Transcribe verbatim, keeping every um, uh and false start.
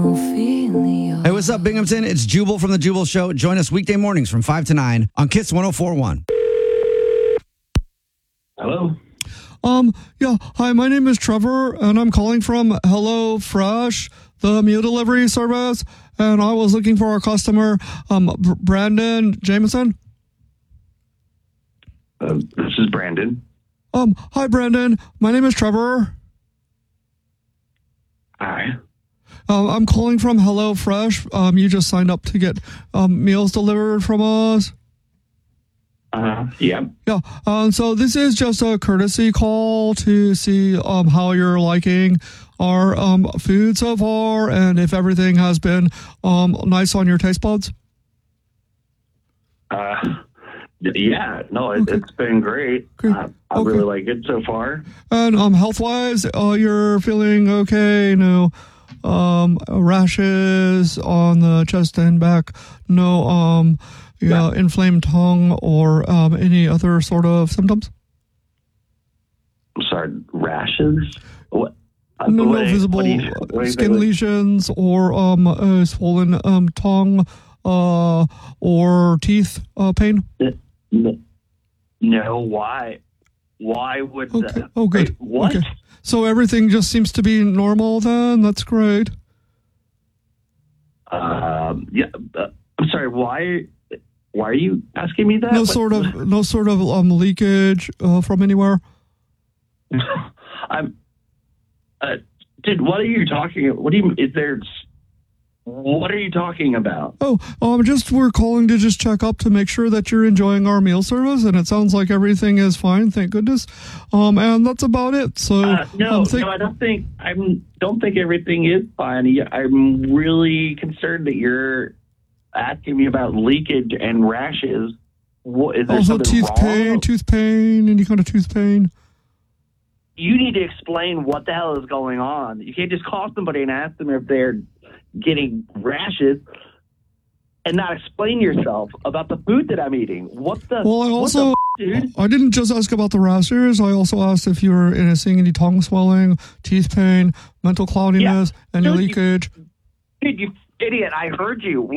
Ophelia. Hey, what's up, Binghamton? It's Jubal from The Jubal Show. Join us weekday mornings from five to nine on Kiss one oh four point one. Hello? Um, yeah, hi, my name is Trevor, and I'm calling from Hello Fresh, the meal delivery service, and I was looking for a customer, um, Br- Brandon Jameson. Uh, this is Brandon. Um, hi, Brandon. My name is Trevor. Hi. Um, I'm calling from Hello Fresh. Um, you just signed up to get um, meals delivered from us. Uh, yeah. Yeah. Um, so this is just a courtesy call to see um, how you're liking our um, food so far and if everything has been um, nice on your taste buds. Uh, yeah. No, it, Okay. it's been great. Okay. Uh, I Okay. really like it so far. And um, health-wise, uh, you're feeling okay? No um, rashes on the chest and back? No um, yeah, inflamed tongue or um, any other sort of symptoms? I'm sorry, rashes? What? Uh, No, what no do you- visible what do you- what do you skin think? lesions or um, a swollen um, tongue uh, or teeth uh, pain? No, no, why? Why would Okay. that? Oh, good. Wait, what? Okay. So everything just seems to be normal then? That's great. Um, yeah. Uh, I'm sorry, why? Why are you asking me that? No What- sort of no sort of um, leakage uh, from anywhere? I'm, uh, dude. What are you talking? What do you? Is there? What are you talking about? Oh, um, just we're calling to just check up to make sure that you're enjoying our meal service, and it sounds like everything is fine, thank goodness. Um, and that's about it. So Uh, no, um, think- no, I don't think. I don't think everything is fine. Yeah, I'm really concerned that you're asking me about leakage and rashes. What is there also something teeth wrong? pain, tooth pain, any kind of tooth pain. You need to explain what the hell is going on. You can't just call somebody and ask them if they're getting rashes and not explain yourself about the food that I'm eating. What the? Well, I what also the f- dude. I didn't just ask about the rashes. I also asked if you were uh, seeing any tongue swelling, teeth pain, mental cloudiness, any Dude, you- leakage. Dude, you idiot! I heard you.